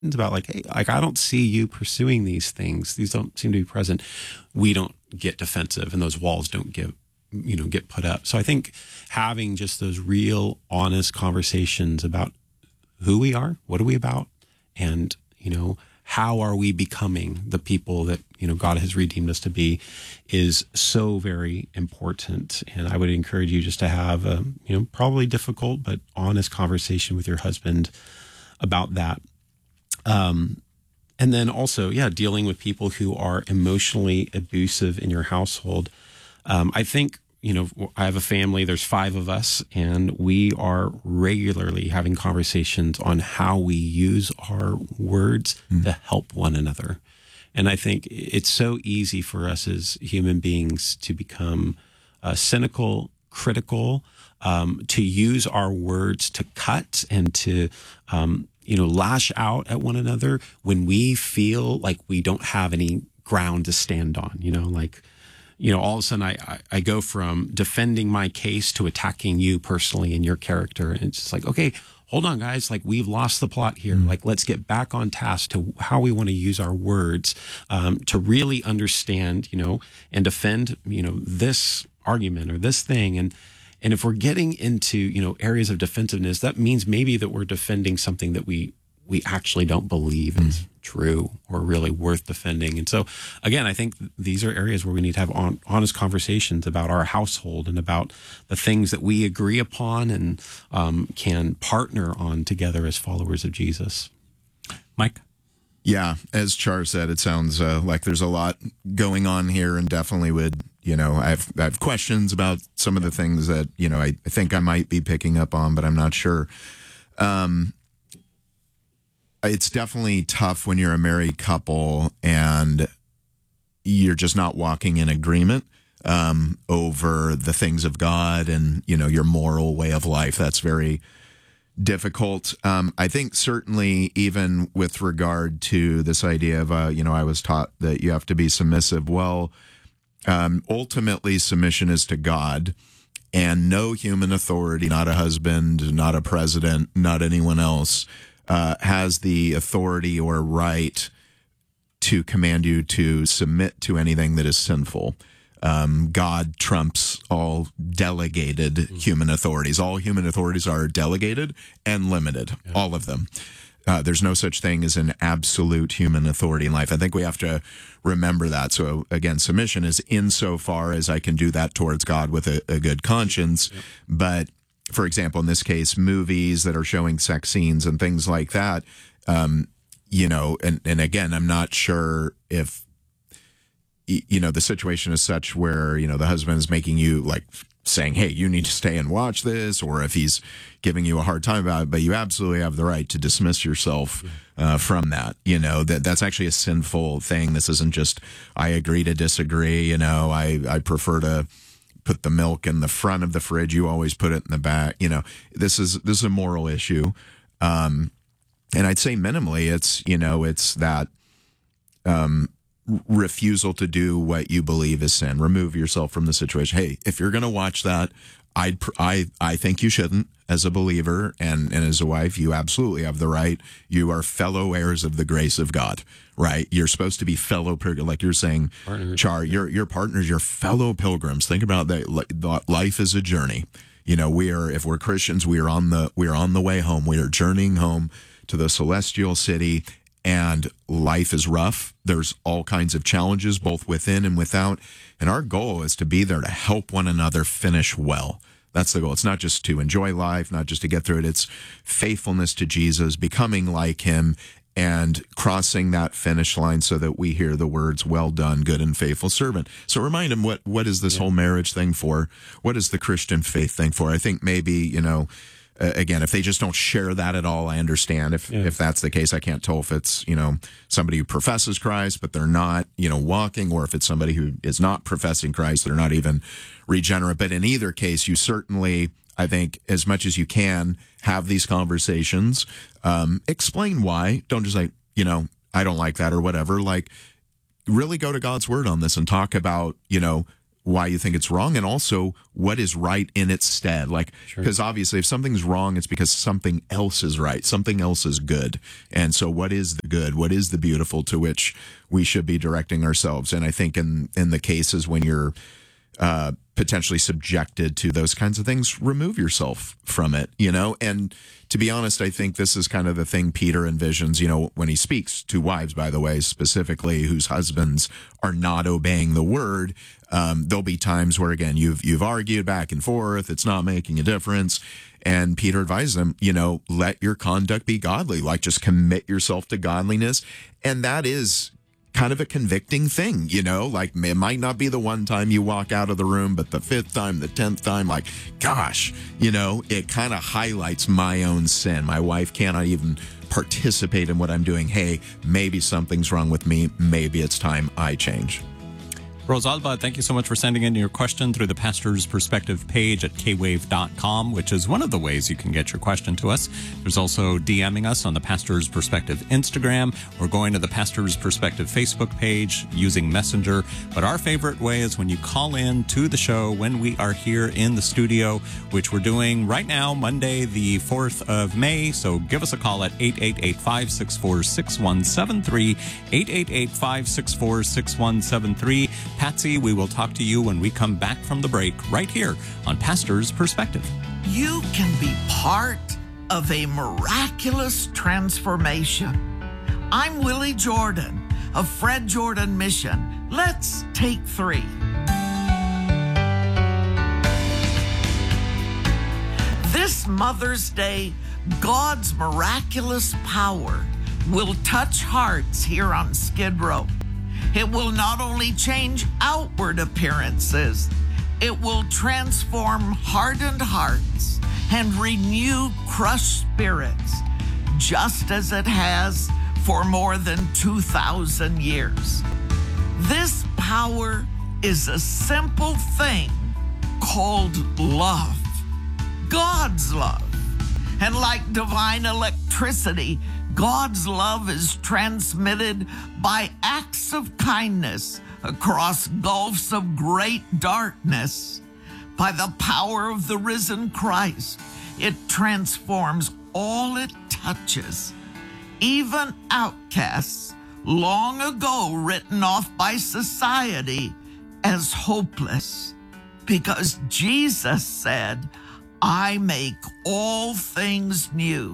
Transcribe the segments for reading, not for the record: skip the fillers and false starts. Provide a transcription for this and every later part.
about like, hey, like I don't see you pursuing these things. These don't seem to be present. We don't get defensive, and those walls don't get put up. So I think having just those real, honest conversations about who we are, what are we about, and how are we becoming the people that God has redeemed us to be, is so very important. And I would encourage you just to have a probably difficult but honest conversation with your husband about that. And then also, dealing with people who are emotionally abusive in your household. I think, I have a family, there's 5 of us, and we are regularly having conversations on how we use our words to help one another. And I think it's so easy for us as human beings to become cynical, critical, to use our words to cut and to, lash out at one another when we feel like we don't have any ground to stand on, all of a sudden I go from defending my case to attacking you personally and your character. And it's just like, okay, hold on, guys. Like, we've lost the plot here. Like, let's get back on task to how we want to use our words to really understand, and defend, this argument or this thing. And if we're getting into, areas of defensiveness, that means maybe that we're defending something that we actually don't believe is true or really worth defending. And so, again, I think these are areas where we need to have honest conversations about our household and about the things that we agree upon and can partner on together as followers of Jesus. Mike? Yeah, as Char said, it sounds like there's a lot going on here, and definitely would, I have questions about some of the things that, I think I might be picking up on, but I'm not sure. It's definitely tough when you're a married couple and you're just not walking in agreement over the things of God and, your moral way of life. That's very difficult. I think certainly even with regard to this idea of, I was taught that you have to be submissive. Well, ultimately submission is to God, and no human authority, not a husband, not a president, not anyone else, has the authority or right to command you to submit to anything that is sinful. God trumps all delegated human authorities. All human authorities are delegated and limited, all of them. There's no such thing as an absolute human authority in life. I think we have to remember that. So again, submission is insofar as I can do that towards God with a good conscience. But for example, in this case, movies that are showing sex scenes and things like that, and again, I'm not sure if, the situation is such where, the husband is making you like saying, hey, you need to stay and watch this, or if he's giving you a hard time about it, but you absolutely have the right to dismiss yourself from that. That's actually a sinful thing. This isn't just, I agree to disagree. I prefer to put the milk in the front of the fridge. You always put it in the back. This is a moral issue. And I'd say minimally, it's that refusal to do what you believe is sin. Remove yourself from the situation. Hey, if you're going to watch that, I think you shouldn't. As a believer and as a wife, you absolutely have the right. You are fellow heirs of the grace of God, right? You're supposed to be fellow pilgrims, like you're saying, Char. Your partners, your fellow pilgrims. Think about that. Life is a journey. If we're Christians, we are on the way home. We are journeying home to the celestial city. And life is rough. There's all kinds of challenges, both within and without. And our goal is to be there to help one another finish well. That's the goal. It's not just to enjoy life, not just to get through it. It's faithfulness to Jesus, becoming like him, and crossing that finish line so that we hear the words, well done, good and faithful servant. So remind him, what is this whole marriage thing for? What is the Christian faith thing for? I think maybe, again, if they just don't share that at all, I understand. If that's the case, I can't tell if it's, somebody who professes Christ, but they're not, walking, or if it's somebody who is not professing Christ, they're not even regenerate. But in either case, you certainly, I think, as much as you can, have these conversations. Explain why. Don't just like, I don't like that or whatever. Like, really go to God's word on this and talk about, why you think it's wrong, and also what is right in its stead. Like, because obviously if something's wrong, it's because something else is right, something else is good. And so what is the good? What is the beautiful to which we should be directing ourselves? And I think in the cases when you're potentially subjected to those kinds of things, remove yourself from it, And to be honest, I think this is kind of the thing Peter envisions, when he speaks to wives, by the way, specifically whose husbands are not obeying the word. There'll be times where, again, you've argued back and forth. It's not making a difference. And Peter advises them, let your conduct be godly, like just commit yourself to godliness. And that is kind of a convicting thing, like it might not be the one time you walk out of the room, but the 5th time, the 10th time, like, gosh, it kind of highlights my own sin. My wife cannot even participate in what I'm doing. Hey, maybe something's wrong with me. Maybe it's time I change. Rosalba, thank you so much for sending in your question through the Pastor's Perspective page at kwave.com, which is one of the ways you can get your question to us. There's also DMing us on the Pastor's Perspective Instagram or going to the Pastor's Perspective Facebook page using Messenger. But our favorite way is when you call in to the show when we are here in the studio, which we're doing right now, Monday, the 4th of May. So give us a call at 888-564-6173, 888-564-6173. Patsy, we will talk to you when we come back from the break right here on Pastor's Perspective. You can be part of a miraculous transformation. I'm Willie Jordan of Fred Jordan Mission. Let's take 3. This Mother's Day, God's miraculous power will touch hearts here on Skid Row. It will not only change outward appearances, it will transform hardened hearts and renew crushed spirits, just as it has for more than 2,000 years. This power is a simple thing called love, God's love. And like divine electricity, God's love is transmitted by acts of kindness across gulfs of great darkness. By the power of the risen Christ, it transforms all it touches, even outcasts long ago written off by society as hopeless. Because Jesus said, I make all things new.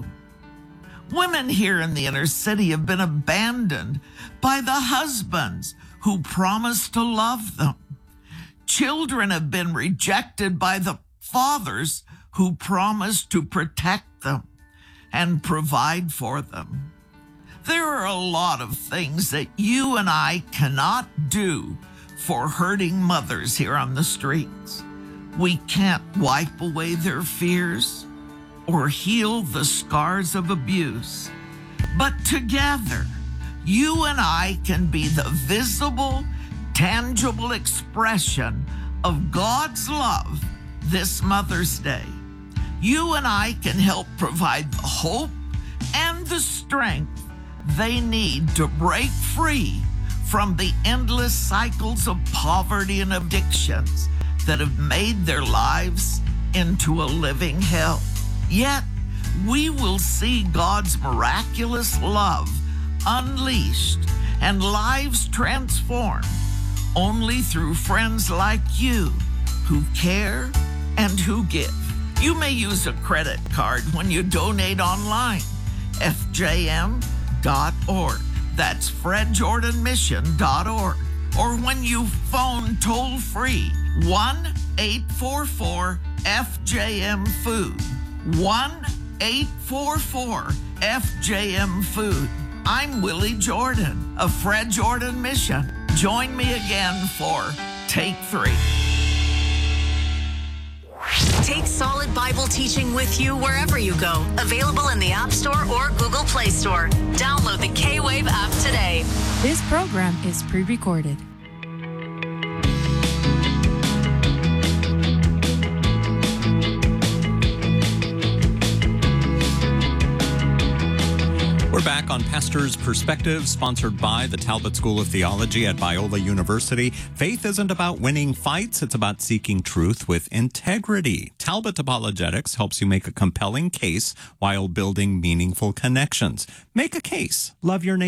Women here in the inner city have been abandoned by the husbands who promised to love them. Children have been rejected by the fathers who promised to protect them and provide for them. There are a lot of things that you and I cannot do for hurting mothers here on the streets. We can't wipe away their fears or heal the scars of abuse. But together, you and I can be the visible, tangible expression of God's love this Mother's Day. You and I can help provide the hope and the strength they need to break free from the endless cycles of poverty and addictions that have made their lives into a living hell. Yet, we will see God's miraculous love unleashed and lives transformed only through friends like you who care and who give. You may use a credit card when you donate online, fjm.org. That's FredJordanMission.org. Or when you phone toll-free 1-844-FJM-FOOD. 1-844-FJM-FOOD. I'm Willie Jordan of Fred Jordan Mission. Join me again for Take 3. Take solid Bible teaching with you wherever you go. Available in the App Store or Google Play Store. Download the K-Wave app today. This program is pre-recorded. We're back on on Pastor's Perspective, sponsored by the Talbot School of Theology at Biola University. Faith isn't about winning fights. It's about seeking truth with integrity. Talbot Apologetics helps you make a compelling case while building meaningful connections. Make a case. Love your neighbor.